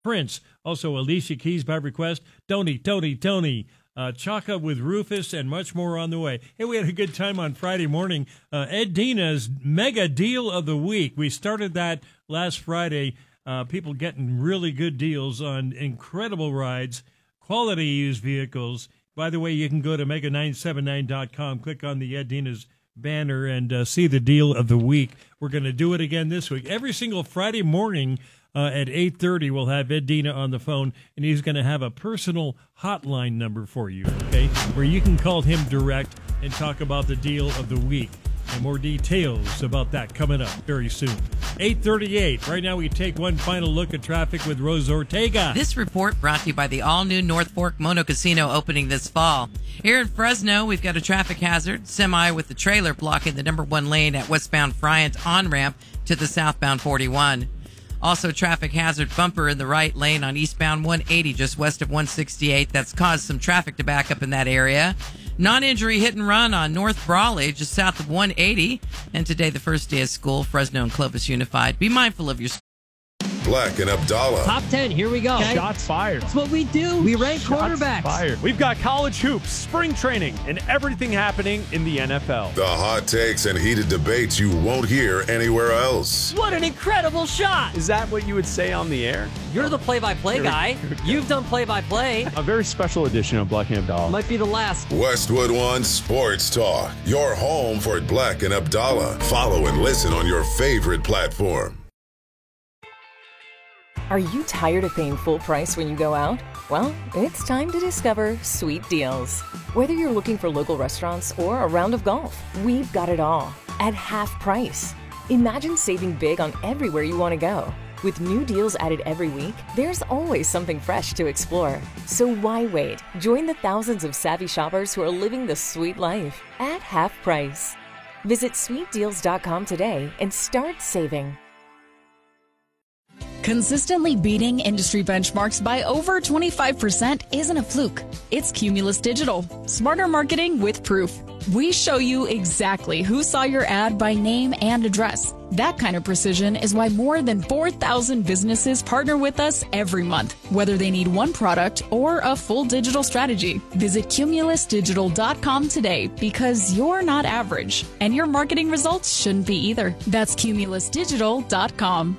Prince. Also, Alicia Keys by request. Tony. Chaka with Rufus, and much more on the way. Hey, we had a good time on Friday morning. Ed Dina's Mega Deal of the Week. We started that last Friday. People getting really good deals on incredible rides, quality used vehicles. By the way, you can go to mega979.com, click on the Ed Dina's banner, and see the deal of the week. We're going to do it again this week. Every single Friday morning at 8:30, we'll have Ed Dina on the phone, and he's going to have a personal hotline number for you, okay, where you can call him direct and talk about the deal of the week. And more details about that coming up very soon. 8:38. Right now we take one final look at traffic with Rose Ortega. This report brought to you by the all-new North Fork Mono Casino opening this fall. Here in Fresno, we've got a traffic hazard. Semi with the trailer blocking the number 1 lane at westbound Friant on-ramp to the southbound 41. Also, traffic hazard bumper in the right lane on eastbound 180 just west of 168. That's caused some traffic to back up in that area. Non-injury hit and run on North Brawley just south of 180. And today, the first day of school, Fresno and Clovis Unified. Be mindful of your Black and Abdallah. Top 10, here we go. Okay. Shots fired. That's what we do. We rank quarterbacks. Fired. We've got college hoops, spring training, and everything happening in the NFL. The hot takes and heated debates you won't hear anywhere else. What an incredible shot. Is that what you would say on the air? You're the play-by-play guy. You've done play-by-play. A very special edition of Black and Abdallah. Might be the last. Westwood One Sports Talk. Your home for Black and Abdallah. Follow and listen on your favorite platform. Are you tired of paying full price when you go out? Well, it's time to discover Sweet Deals. Whether you're looking for local restaurants or a round of golf, we've got it all at half price. Imagine saving big on everywhere you want to go. With new deals added every week, there's always something fresh to explore. So why wait? Join the thousands of savvy shoppers who are living the sweet life at half price. Visit sweetdeals.com today and start saving. Consistently beating industry benchmarks by over 25% isn't a fluke. It's Cumulus Digital. Smarter marketing with proof. We show you exactly who saw your ad by name and address. That kind of precision is why more than 4,000 businesses partner with us every month, whether they need one product or a full digital strategy. Visit cumulusdigital.com today because you're not average, and your marketing results shouldn't be either. That's cumulusdigital.com.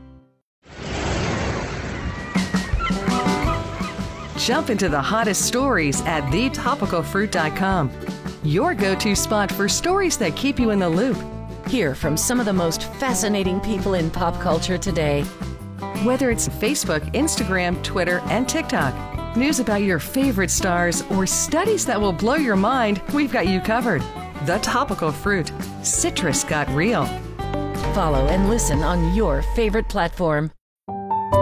Jump into the hottest stories at thetopicalfruit.com. Your go-to spot for stories that keep you in the loop. Hear from some of the most fascinating people in pop culture today. Whether it's Facebook, Instagram, Twitter, and TikTok, news about your favorite stars, or studies that will blow your mind, we've got you covered. The Topical Fruit. Citrus got real. Follow and listen on your favorite platform.